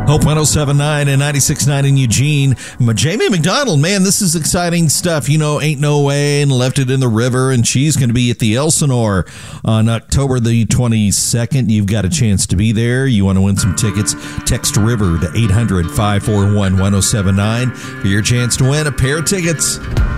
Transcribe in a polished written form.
Hope 107.9 and 96.9 in Eugene. Jamie McDonald, man, this is exciting stuff. You know, Ain't No Way and Left It in the River, and she's going to be at the Elsinore on October the 22nd. You've got a chance to be there. You want to win some tickets? Text RIVER to 800-541-1079 for your chance to win a pair of tickets.